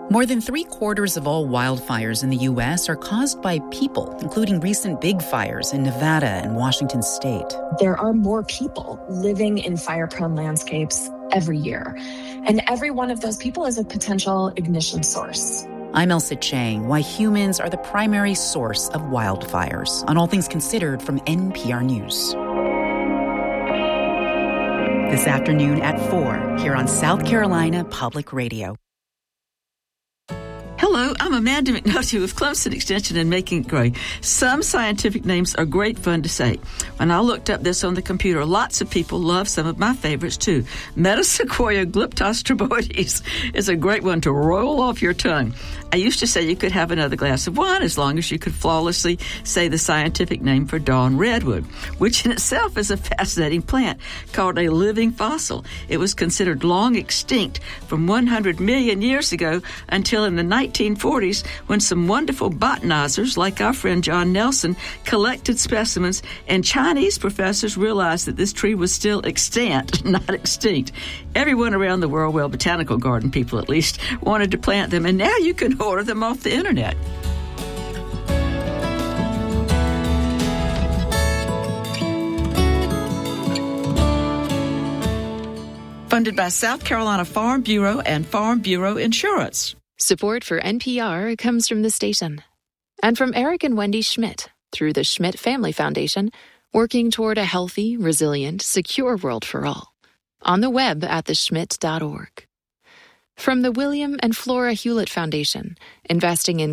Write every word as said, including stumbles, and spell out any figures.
More than three quarters of all wildfires in the U S are caused by people, including recent big fires in Nevada and Washington state. There are more people living in fire-prone landscapes every year, and every one of those people is a potential ignition source. I'm Elsa Chang, why humans are the primary source of wildfires, on All Things Considered from N P R News. This afternoon at four, here on South Carolina Public Radio. Hello, I'm Amanda McNulty with Clemson Extension and Making It Great. Some scientific names are great fun to say. When I looked up this on the computer, lots of people love some of my favorites too. Metasequoia glyptostroboides is a great one to roll off your tongue. I used to say you could have another glass of wine as long as you could flawlessly say the scientific name for dawn redwood, which in itself is a fascinating plant called a living fossil. It was considered long extinct from one hundred million years ago until in the nineteen forties when some wonderful botanizers like our friend John Nelson collected specimens, and Chinese professors realized that this tree was still extant, not extinct. Everyone around the world, well, botanical garden people at least, wanted to plant them, and now you can order them off the internet. Funded by South Carolina Farm Bureau and Farm Bureau Insurance. Support for N P R comes from the station and from Eric and Wendy Schmidt through the Schmidt Family Foundation, working toward a healthy, resilient, secure world for all. On the web at the schmidt dot org. From the William and Flora Hewlett Foundation, investing in